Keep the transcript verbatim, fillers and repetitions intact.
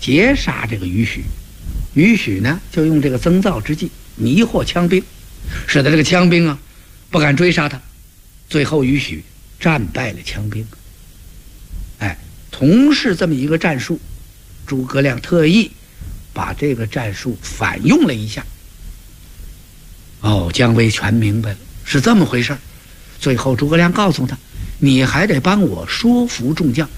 截杀这个于许。于许呢，就用这个增造之计迷惑羌兵，使得这个羌兵啊不敢追杀他。最后于许战败了羌兵。哎，同是这么一个战术，诸葛亮特意把这个战术反用了一下。哦，姜维全明白了，是这么回事儿。最后诸葛亮告诉他，你还得帮我说服众将，